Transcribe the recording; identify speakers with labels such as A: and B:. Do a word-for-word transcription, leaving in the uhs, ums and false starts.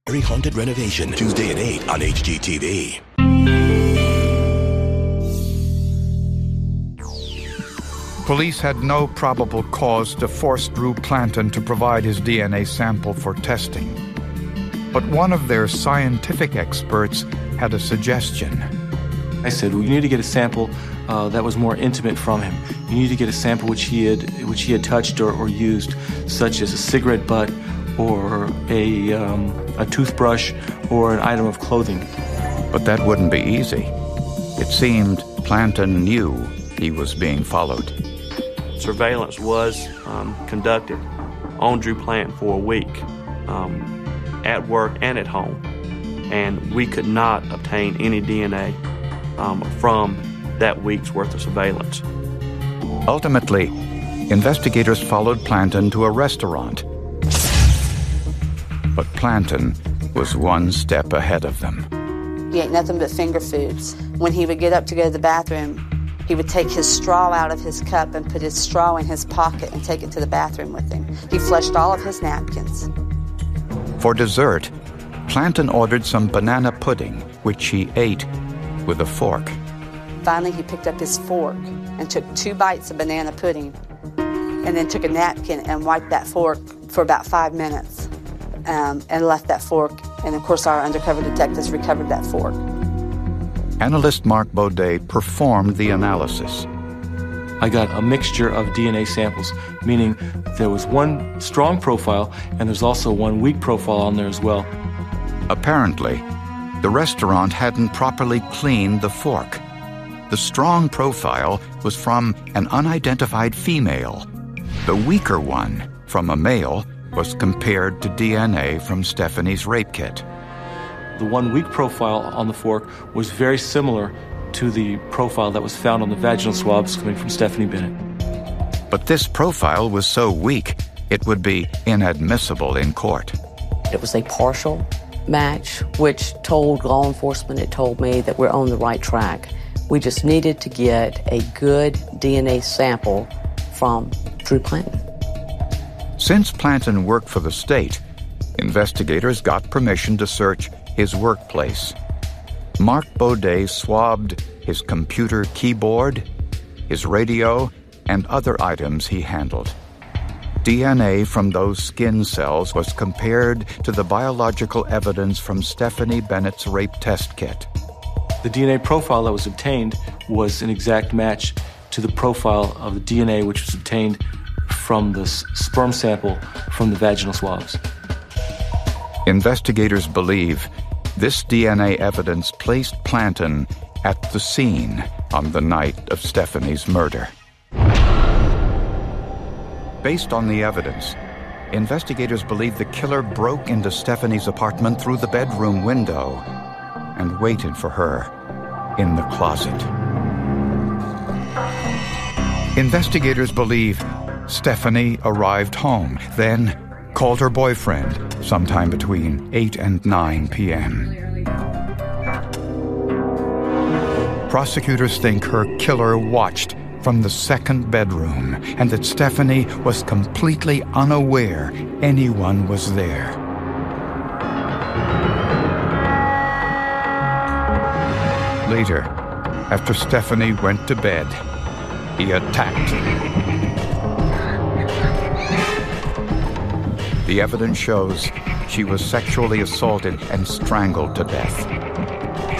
A: Very Haunted Renovation, Tuesday at eight on H G T V.
B: Police had no probable cause to force Drew Planten to provide his D N A sample for testing. But one of their scientific experts had a suggestion.
C: I said, well, you need to get a sample uh, that was more intimate from him. You need to get a sample which he had, which he had touched or, or used, such as a cigarette butt or a, um, a toothbrush or an item of clothing.
B: But that wouldn't be easy. It seemed Planten knew he was being followed.
D: Surveillance was um, conducted on Drew Planten for a week, um, at work and at home, and we could not obtain any D N A um, from that week's worth of surveillance.
B: Ultimately, investigators followed Planten to a restaurant. But Planten was one step ahead of them.
E: He ate nothing but finger foods. When he would get up to go to the bathroom, he would take his straw out of his cup and put his straw in his pocket and take it to the bathroom with him. He flushed all of his napkins.
B: For dessert, Planten ordered some banana pudding, which he ate with a fork.
E: Finally, he picked up his fork and took two bites of banana pudding and then took a napkin and wiped that fork for about five minutes um, and left that fork. And, of course, our undercover detectives recovered that fork.
B: Analyst Mark Baudet performed the analysis.
C: I got a mixture of D N A samples, meaning there was one strong profile and there's also one weak profile on there as well.
B: Apparently, the restaurant hadn't properly cleaned the fork. The strong profile was from an unidentified female. The weaker one, from a male, was compared to D N A from Stephanie's rape kit.
C: The one weak profile on the fork was very similar to the profile that was found on the vaginal swabs coming from Stephanie Bennett.
B: But this profile was so weak, it would be inadmissible in court.
F: It was a partial match, which told law enforcement, it told me that we're on the right track. We just needed to get a good D N A sample from Drew Planten.
B: Since Planten worked for the state, investigators got permission to search his workplace. Mark Baudet swabbed his computer keyboard, his radio, and other items he handled. D N A from those skin cells was compared to the biological evidence from Stephanie Bennett's rape test kit.
C: The D N A profile that was obtained was an exact match to the profile of the D N A which was obtained from the sperm sample from the vaginal swabs.
B: Investigators believe this D N A evidence placed Planten at the scene on the night of Stephanie's murder. Based on the evidence, investigators believe the killer broke into Stephanie's apartment through the bedroom window and waited for her in the closet. Investigators believe Stephanie arrived home, then called her boyfriend sometime between eight and nine p.m. Prosecutors think her killer watched from the second bedroom and that Stephanie was completely unaware anyone was there. Later, after Stephanie went to bed, he attacked. The evidence shows she was sexually assaulted and strangled to death.